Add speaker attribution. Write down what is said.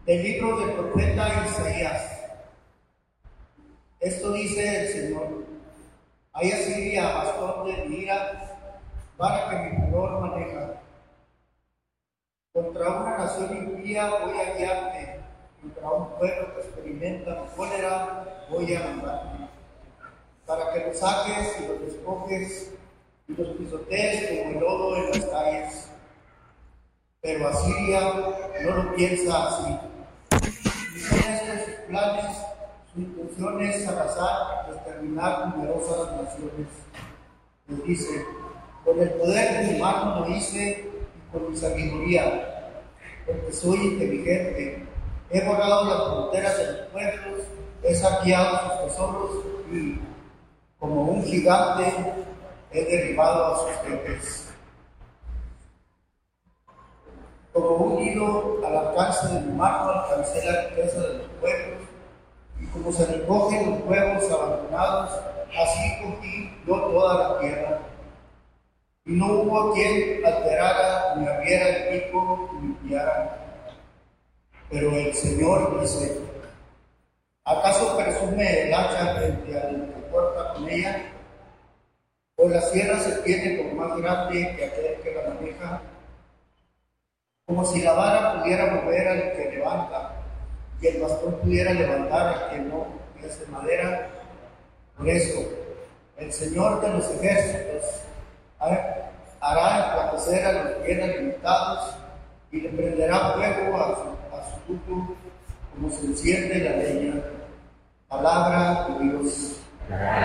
Speaker 1: Del libro del profeta Isaías. Esto dice el Señor: hay Asiria, bastón de mi ira, vara que mi furor maneja. Contra una nación impía voy a guiarte, contra un pueblo que experimenta mi cólera voy a mandarte, para que los saques y los despojes y los pisotees como el lodo en las calles. Pero Asiria no lo piensa así. Y son estos sus planes, su intención es arrasar y exterminar numerosas naciones. Les dice: con el poder de mi mano lo hice y con mi sabiduría, porque soy inteligente. He borrado las fronteras de los pueblos, he saqueado sus tesoros y, como un gigante, he derribado a sus jefes. Como un hilo al alcance de mi mano alcancé la riqueza de los pueblos, y como se recogen los huevos abandonados, así cogí yo toda la tierra. Y no hubo quien alterara ni abriera el pico ni limpiara. Pero el Señor dice: ¿acaso presume el hacha frente al que corta con ella? ¿O la sierra se tiene por más grande que aquel que la maneja? Como si la vara pudiera mover al que levanta, y el bastón pudiera levantar al que no es de madera. Por eso, el Señor de los ejércitos hará emplatecer a los bien alimentados y le prenderá fuego a su luto como se enciende la leña. Palabra de Dios.